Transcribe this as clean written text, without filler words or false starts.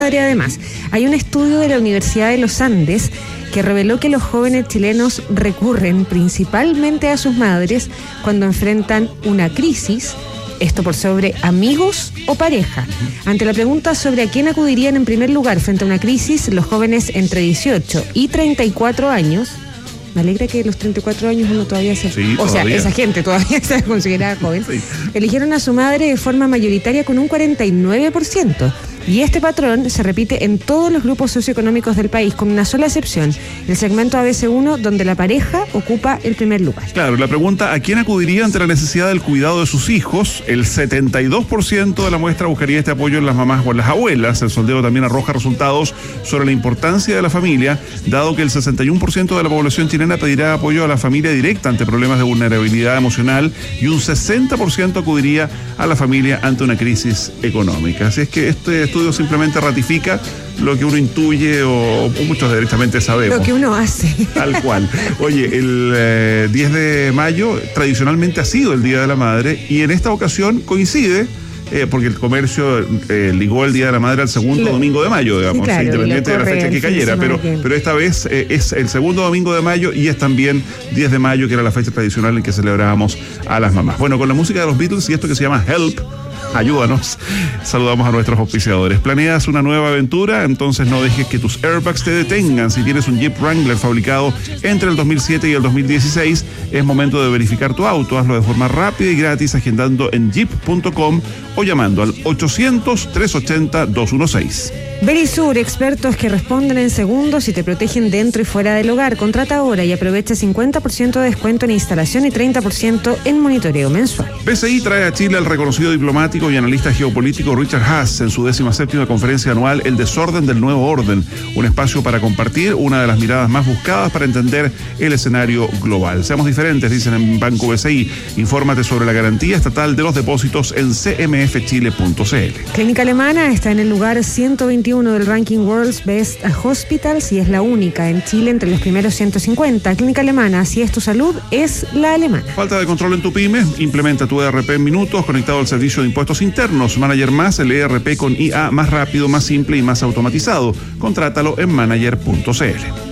Además, hay un estudio de la Universidad de los Andes que reveló que los jóvenes chilenos recurren principalmente a sus madres cuando enfrentan una crisis, esto por sobre amigos o pareja. Ante la pregunta sobre a quién acudirían en primer lugar frente a una crisis, los jóvenes entre 18 y 34 años, me alegra que los 34 años uno todavía se... Sí, o todavía. sea, esa gente todavía se considera joven. Sí. Eligieron a su madre de forma mayoritaria con un 49%. Y este patrón se repite en todos los grupos socioeconómicos del país, con una sola excepción, el segmento ABC1, donde la pareja ocupa el primer lugar. Claro, la pregunta, ¿a quién acudiría ante la necesidad del cuidado de sus hijos? El 72% de la muestra buscaría este apoyo en las mamás o en las abuelas. El sondeo también arroja resultados sobre la importancia de la familia, dado que el 61% de la población chilena pedirá apoyo a la familia directa ante problemas de vulnerabilidad emocional y un 60% acudiría a la familia ante una crisis económica. Así es que este estudio simplemente ratifica lo que uno intuye o muchos directamente sabemos. Lo que uno hace. Tal cual. Oye, el 10 de mayo tradicionalmente ha sido el Día de la Madre y en esta ocasión coincide porque el comercio ligó el Día de la Madre al segundo domingo de mayo, digamos, sí, claro, independiente de la fecha que cayera, pero esta vez es el segundo domingo de mayo y es también 10 de mayo, que era la fecha tradicional en que celebrábamos a las mamás. Bueno, con la música de los Beatles y esto que se llama Help, ayúdanos. Saludamos a nuestros auspiciadores. ¿Planeas una nueva aventura? Entonces no dejes que tus airbags te detengan. Si tienes un Jeep Wrangler fabricado entre el 2007 y el 2016, es momento de verificar tu auto. Hazlo de forma rápida y gratis agendando en jeep.com o llamando al 800-380-216. Verisur, expertos que responden en segundos y te protegen dentro y fuera del hogar. Contrata ahora y aprovecha 50% de descuento en instalación y 30% en monitoreo mensual. BCI trae a Chile al reconocido diplomático y analista geopolítico Richard Haass en su 17ª conferencia anual El Desorden del Nuevo Orden, un espacio para compartir una de las miradas más buscadas para entender el escenario global. Seamos diferentes, dicen en Banco BCI. Infórmate sobre la garantía estatal de los depósitos en cmfchile.cl. Clínica Alemana está en el lugar 121 del ranking World's Best Hospitals y es la única en Chile entre los primeros 150. Clínica Alemana, si es tu salud, es la alemana. Falta de control en tu pyme, implementa tu ERP en minutos conectado al servicio de impuestos internos. Manager Más, el ERP con IA más rápido, más simple y más automatizado. Contrátalo en manager.cl.